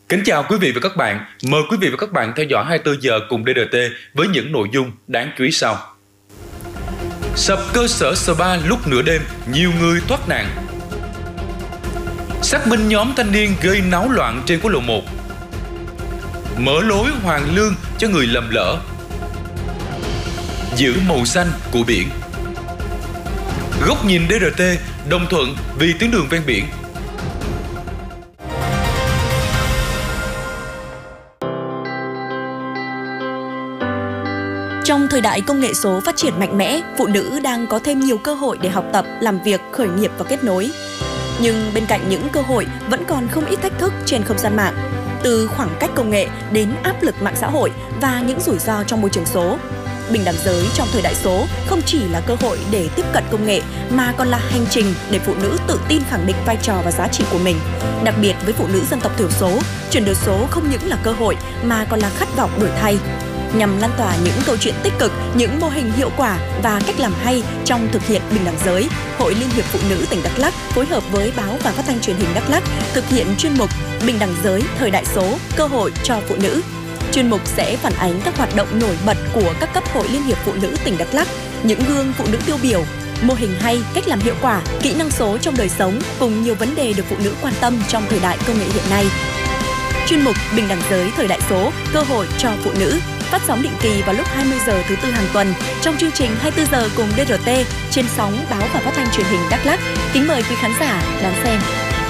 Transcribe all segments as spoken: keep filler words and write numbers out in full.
Kính chào quý vị và các bạn. Mời quý vị và các bạn theo dõi hai mươi tư giờ cùng đê rờ tê với những nội dung đáng chú ý sau. Sập cơ sở spa lúc nửa đêm, nhiều người thoát nạn. Xác minh nhóm thanh niên gây náo loạn trên quốc lộ một. Mở lối hoàn lương cho người lầm lỡ. Giữ màu xanh của biển. Góc nhìn đê rờ tê đồng thuận vì tuyến đường ven biển. Trong thời đại công nghệ số phát triển mạnh mẽ, phụ nữ đang có thêm nhiều cơ hội để học tập, làm việc, khởi nghiệp và kết nối. Nhưng bên cạnh những cơ hội vẫn còn không ít thách thức trên không gian mạng, từ khoảng cách công nghệ đến áp lực mạng xã hội và những rủi ro trong môi trường số. Bình đẳng giới trong thời đại số không chỉ là cơ hội để tiếp cận công nghệ mà còn là hành trình để phụ nữ tự tin khẳng định vai trò và giá trị của mình. Đặc biệt với phụ nữ dân tộc thiểu số, chuyển đổi số không những là cơ hội mà còn là khát vọng đổi thay. Nhằm lan tỏa những câu chuyện tích cực, những mô hình hiệu quả và cách làm hay trong thực hiện bình đẳng giới, Hội Liên hiệp Phụ nữ tỉnh Đắk Lắk phối hợp với Báo và Phát thanh Truyền hình Đắk Lắk thực hiện chuyên mục Bình đẳng giới thời đại số, cơ hội cho phụ nữ. Chuyên mục sẽ phản ánh các hoạt động nổi bật của các cấp Hội Liên hiệp Phụ nữ tỉnh Đắk Lắk, những gương phụ nữ tiêu biểu, mô hình hay, cách làm hiệu quả, kỹ năng số trong đời sống cùng nhiều vấn đề được phụ nữ quan tâm trong thời đại công nghệ hiện nay. Chuyên mục Bình đẳng giới thời đại số, cơ hội cho phụ nữ phát sóng định kỳ vào lúc hai mươi giờ thứ tư hàng tuần trong chương trình hai mươi tư giờ cùng đê rờ tê trên sóng Báo và Phát thanh Truyền hình Đắk Lắk. Kính mời quý khán giả đón xem.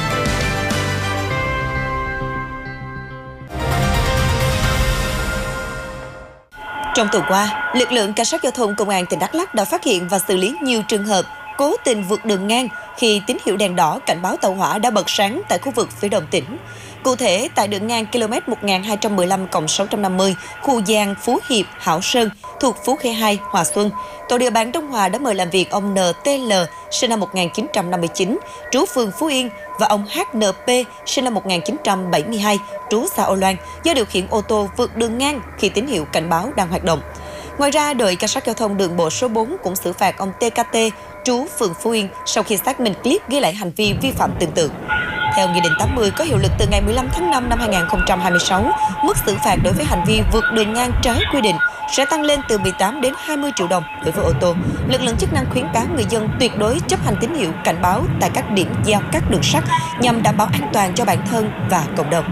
Trong tuần qua, lực lượng cảnh sát giao thông công an tỉnh Đắk Lắk đã phát hiện và xử lý nhiều trường hợp cố tình vượt đường ngang khi tín hiệu đèn đỏ cảnh báo tàu hỏa đã bật sáng tại khu vực phía đông tỉnh. Cụ thể, tại đường ngang ki lô mét một nghìn hai trăm mười lăm cộng sáu trăm năm mươi, khu Giang, Phú Hiệp, Hảo Sơn, thuộc Phú Khê hai, Hòa Xuân, tổ địa bàn Đông Hòa đã mời làm việc ông en tê lờ, sinh năm một nghìn chín trăm năm mươi chín, trú phường Phú Yên, và ông hát en pê, sinh năm một nghìn chín trăm bảy mươi hai, trú xã Âu Loan, do điều khiển ô tô vượt đường ngang khi tín hiệu cảnh báo đang hoạt động. Ngoài ra, đội cảnh sát giao thông đường bộ số bốn cũng xử phạt ông tê ca tê, trú phường Phú Yên, sau khi xác minh clip ghi lại hành vi vi phạm tương tự. Theo Nghị định tám mươi có hiệu lực từ ngày mười lăm tháng năm năm hai nghìn không trăm hai mươi sáu, mức xử phạt đối với hành vi vượt đường ngang trái quy định sẽ tăng lên từ mười tám đến hai mươi triệu đồng đối với ô tô. Lực lượng chức năng khuyến cáo người dân tuyệt đối chấp hành tín hiệu cảnh báo tại các điểm giao cắt đường sắt nhằm đảm bảo an toàn cho bản thân và cộng đồng.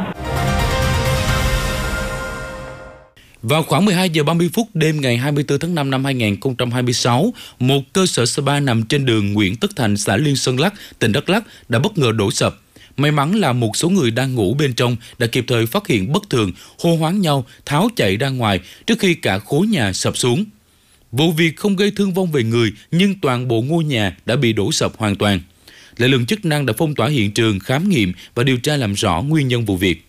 Vào khoảng mười hai giờ ba mươi phút đêm ngày hai mươi tư tháng năm năm hai nghìn không trăm hai mươi sáu, một cơ sở spa nằm trên đường Nguyễn Tất Thành, xã Liên Sơn Lắc, tỉnh Đắk Lắk đã bất ngờ đổ sập. May mắn là một số người đang ngủ bên trong đã kịp thời phát hiện bất thường, hô hoán nhau tháo chạy ra ngoài trước khi cả khối nhà sập xuống. Vụ việc không gây thương vong về người nhưng toàn bộ ngôi nhà đã bị đổ sập hoàn toàn. Lực lượng chức năng đã phong tỏa hiện trường, khám nghiệm và điều tra làm rõ nguyên nhân vụ việc.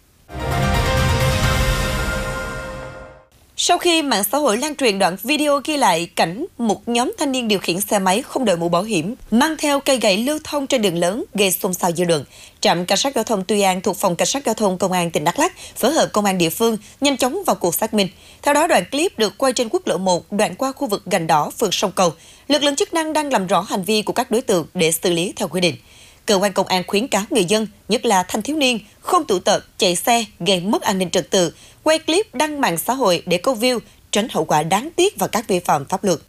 Sau khi mạng xã hội lan truyền đoạn video ghi lại cảnh một nhóm thanh niên điều khiển xe máy không đội mũ bảo hiểm, mang theo cây gậy lưu thông trên đường lớn gây xôn xao dư luận, trạm cảnh sát giao thông Tuy An thuộc phòng cảnh sát giao thông công an tỉnh Đắk Lắk phối hợp công an địa phương nhanh chóng vào cuộc xác minh. Theo đó, đoạn clip được quay trên quốc lộ một, đoạn qua khu vực Gành Đỏ, phường Sông Cầu. Lực lượng chức năng đang làm rõ hành vi của các đối tượng để xử lý theo quy định. Cơ quan công an khuyến cáo người dân, nhất là thanh thiếu niên, không tụ tập, chạy xe, gây mất an ninh trật tự, quay clip đăng mạng xã hội để câu view, tránh hậu quả đáng tiếc và các vi phạm pháp luật.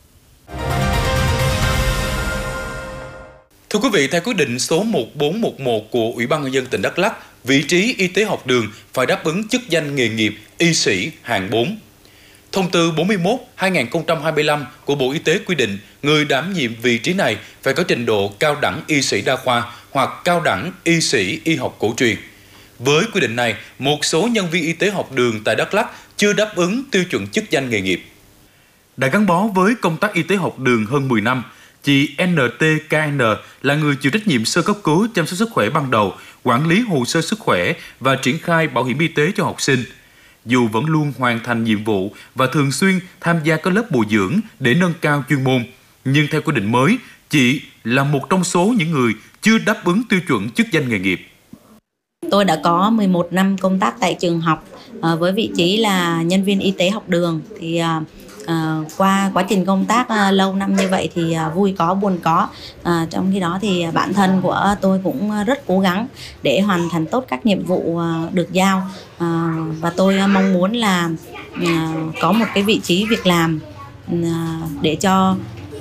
Thưa quý vị, theo quyết định số một bốn một một của Ủy ban Nhân dân tỉnh Đắk Lắk, vị trí y tế học đường phải đáp ứng chức danh nghề nghiệp y sĩ hạng bốn. Thông tư bốn mươi mốt trên hai nghìn không trăm hai mươi lăm của Bộ Y tế quy định người đảm nhiệm vị trí này phải có trình độ cao đẳng y sĩ đa khoa hoặc cao đẳng y sĩ y học cổ truyền. Với quy định này, một số nhân viên y tế học đường tại Đắk Lắk chưa đáp ứng tiêu chuẩn chức danh nghề nghiệp. Đã gắn bó với công tác y tế học đường hơn mười năm, chị en tê ca en là người chịu trách nhiệm sơ cấp cứu, chăm sóc sức khỏe ban đầu, quản lý hồ sơ sức khỏe và triển khai bảo hiểm y tế cho học sinh. Dù vẫn luôn hoàn thành nhiệm vụ và thường xuyên tham gia các lớp bồi dưỡng để nâng cao chuyên môn, nhưng theo quy định mới, chị là một trong số những người chưa đáp ứng tiêu chuẩn chức danh nghề nghiệp. Tôi đã có mười một năm công tác tại trường học với vị trí là nhân viên y tế học đường. Thì À, qua quá trình công tác à, lâu năm như vậy thì à, vui có buồn có. À, trong khi đó thì bản thân của tôi cũng rất cố gắng để hoàn thành tốt các nhiệm vụ à, được giao. À, và tôi mong muốn là à, có một cái vị trí việc làm à, để cho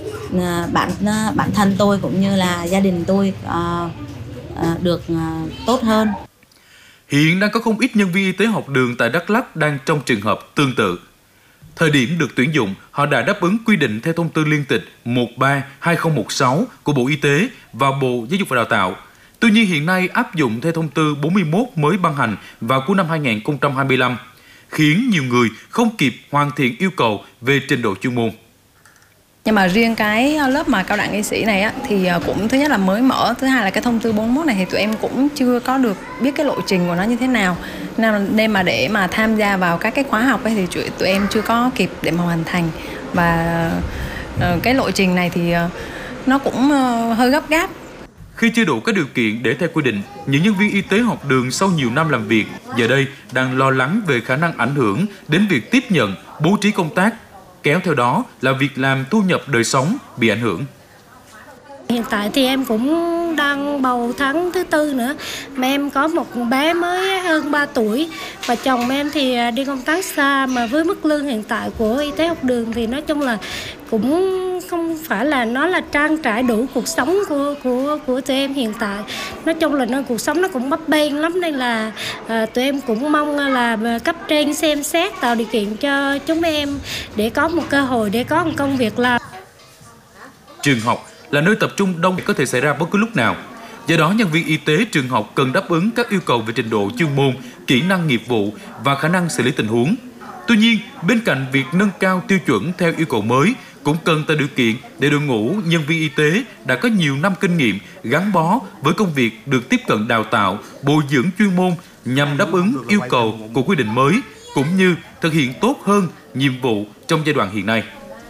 à, bản à, bản thân tôi cũng như là gia đình tôi à, à, được à, tốt hơn. Hiện đang có không ít nhân viên y tế học đường tại Đắk Lắk đang trong trường hợp tương tự. Thời điểm được tuyển dụng, họ đã đáp ứng quy định theo thông tư liên tịch một ba hai không một sáu của Bộ Y tế và Bộ Giáo dục và Đào tạo. Tuy nhiên hiện nay áp dụng theo thông tư bốn mươi mốt mới ban hành vào cuối năm hai nghìn không trăm hai mươi lăm, khiến nhiều người không kịp hoàn thiện yêu cầu về trình độ chuyên môn. Nhưng mà riêng cái lớp mà cao đẳng y sĩ này á, thì cũng thứ nhất là mới mở, thứ hai là cái thông tư bốn mươi mốt này thì tụi em cũng chưa có được biết cái lộ trình của nó như thế nào. Nên mà để mà tham gia vào các cái khóa học ấy thì tụi em chưa có kịp để mà hoàn thành. Và cái lộ trình này thì nó cũng hơi gấp gáp. Khi chưa đủ các điều kiện để theo quy định, những nhân viên y tế học đường sau nhiều năm làm việc giờ đây đang lo lắng về khả năng ảnh hưởng đến việc tiếp nhận, bố trí công tác, kéo theo đó là việc làm thu nhập đời sống bị ảnh hưởng. Hiện tại thì em cũng đang bầu tháng thứ tư nữa, mà em có một bé mới hơn ba tuổi và chồng em thì đi công tác xa, mà với mức lương hiện tại của y tế học đường thì nói chung là cũng không phải là nó là trang trải đủ cuộc sống của của của tụi em hiện tại. Nói chung là nó cuộc sống nó cũng bấp bênh lắm, nên là à, tụi em cũng mong là cấp trên xem xét tạo điều kiện cho chúng em để có một cơ hội để có một công việc làm. Trường học là nơi tập trung đông có thể xảy ra bất cứ lúc nào. Do đó, nhân viên y tế trường học cần đáp ứng các yêu cầu về trình độ chuyên môn, kỹ năng nghiệp vụ và khả năng xử lý tình huống. Tuy nhiên, bên cạnh việc nâng cao tiêu chuẩn theo yêu cầu mới, cũng cần tạo điều kiện để đội ngũ nhân viên y tế đã có nhiều năm kinh nghiệm gắn bó với công việc được tiếp cận đào tạo, bồi dưỡng chuyên môn nhằm đáp ứng yêu cầu của quy định mới, cũng như thực hiện tốt hơn nhiệm vụ trong giai đoạn hiện nay.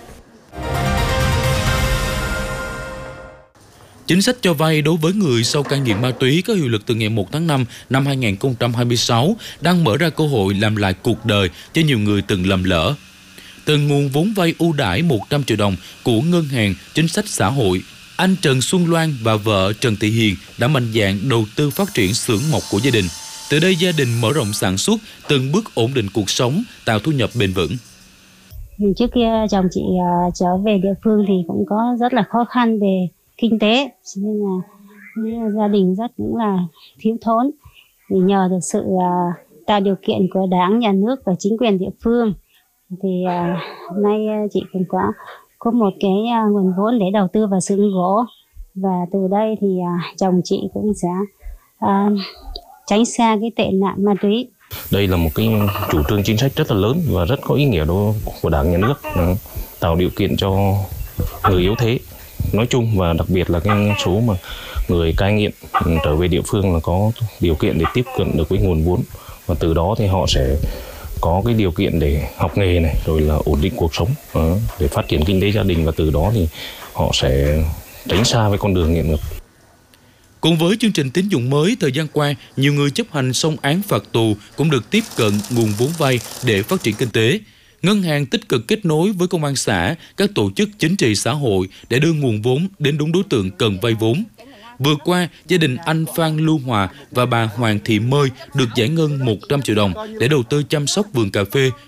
Chính sách cho vay đối với người sau cai nghiện ma túy có hiệu lực từ ngày một tháng năm năm hai nghìn không trăm hai mươi sáu đang mở ra cơ hội làm lại cuộc đời cho nhiều người từng lầm lỡ. Từ nguồn vốn vay ưu đãi một trăm triệu đồng của Ngân hàng Chính sách Xã hội, anh Trần Xuân Loan và vợ Trần Thị Hiền đã mạnh dạn đầu tư phát triển xưởng mộc của gia đình. Từ đây gia đình mở rộng sản xuất, từng bước ổn định cuộc sống, tạo thu nhập bền vững. Trước kia chồng chị uh, trở về địa phương thì cũng có rất là khó khăn về kinh tế, nên là gia đình rất cũng là thiếu thốn. Thì nhờ được sự uh, tạo điều kiện của Đảng, Nhà nước và chính quyền địa phương thì uh, nay uh, chị cũng có có một cái uh, nguồn vốn để đầu tư vào xưởng gỗ, và từ đây thì uh, chồng chị cũng sẽ uh, tránh xa cái tệ nạn ma túy. Đây là một cái chủ trương chính sách rất là lớn và rất có ý nghĩa đối của Đảng, Nhà nước, tạo điều kiện cho người yếu thế nói chung, và đặc biệt là cái số mà người cai nghiện trở về địa phương là có điều kiện để tiếp cận được với nguồn vốn, và từ đó thì họ sẽ có cái điều kiện để học nghề này, rồi là ổn định cuộc sống, để phát triển kinh tế gia đình, và từ đó thì họ sẽ tránh xa với con đường nghiện ngập. Cùng với chương trình tín dụng mới, thời gian qua, nhiều người chấp hành xong án phạt tù cũng được tiếp cận nguồn vốn vay để phát triển kinh tế. Ngân hàng tích cực kết nối với công an xã, các tổ chức chính trị xã hội để đưa nguồn vốn đến đúng đối tượng cần vay vốn. Vừa qua, gia đình anh Phan Lưu Hòa và bà Hoàng Thị Mơi được giải ngân một trăm triệu đồng để đầu tư chăm sóc vườn cà phê